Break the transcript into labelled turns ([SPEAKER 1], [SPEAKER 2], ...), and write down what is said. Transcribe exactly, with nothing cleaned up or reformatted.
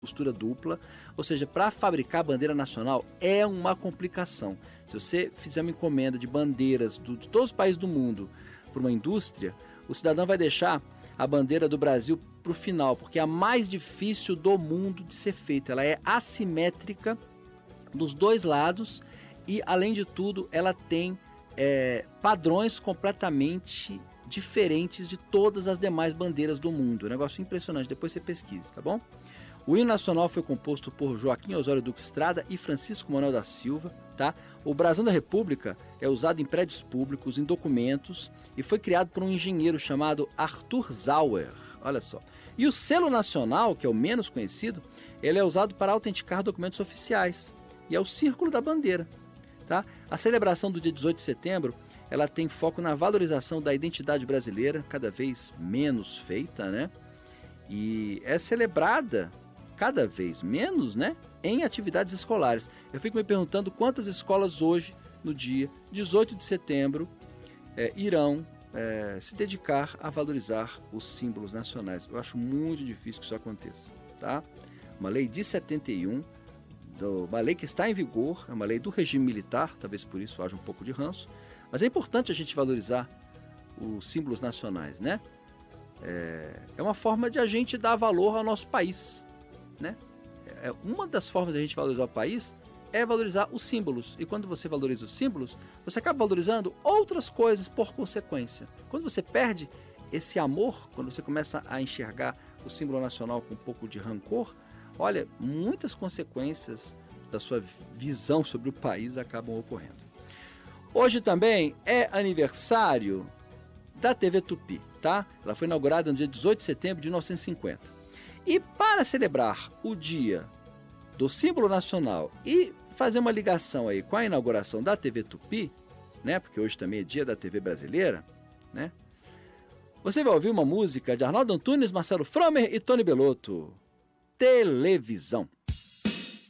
[SPEAKER 1] costura dupla, ou seja, para fabricar a bandeira nacional é uma complicação. Se você fizer uma encomenda de bandeiras do, de todos os países do mundo para uma indústria, o cidadão vai deixar a bandeira do Brasil para o final, porque é a mais difícil do mundo de ser feita. Ela é assimétrica dos dois lados e, além de tudo, ela tem é, padrões completamente diferentes de todas as demais bandeiras do mundo. É um negócio impressionante, depois você pesquise, tá bom? O hino nacional foi composto por Joaquim Osório Duque Estrada e Francisco Manuel da Silva, tá? O brasão da República é usado em prédios públicos, em documentos, e foi criado por um engenheiro chamado Arthur Zauer, olha só. E o selo nacional, que é o menos conhecido, ele é usado para autenticar documentos oficiais, e é o círculo da bandeira, tá? A celebração do dia dezoito de setembro, ela tem foco na valorização da identidade brasileira, cada vez menos feita, né? E é celebrada cada vez menos, né, em atividades escolares. Eu fico me perguntando quantas escolas hoje, no dia dezoito de setembro, é, irão é, se dedicar a valorizar os símbolos nacionais. Eu acho muito difícil que isso aconteça, tá? Uma lei de setenta e um, do, uma lei que está em vigor, é uma lei do regime militar, talvez por isso haja um pouco de ranço, mas é importante a gente valorizar os símbolos nacionais, né? É, é uma forma de a gente dar valor ao nosso país, né? É, uma das formas de a gente valorizar o país é valorizar os símbolos. E quando você valoriza os símbolos, você acaba valorizando outras coisas por consequência. Quando você perde esse amor, quando você começa a enxergar o símbolo nacional com um pouco de rancor, olha, muitas consequências da sua visão sobre o país acabam ocorrendo. Hoje também é aniversário da T V Tupi, tá? Ela foi inaugurada no dia dezoito de setembro de mil novecentos e cinquenta. E para celebrar o dia do símbolo nacional e fazer uma ligação aí com a inauguração da T V Tupi, né? Porque hoje também é dia da T V brasileira, né? Você vai ouvir uma música de Arnaldo Antunes, Marcelo Fromer e Tony Bellotto. Televisão.